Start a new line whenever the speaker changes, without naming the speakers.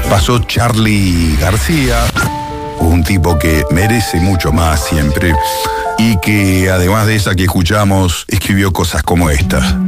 Pasó Charly García, un tipo que merece mucho más siempre y que además de esa que escuchamos, escribió cosas como esta.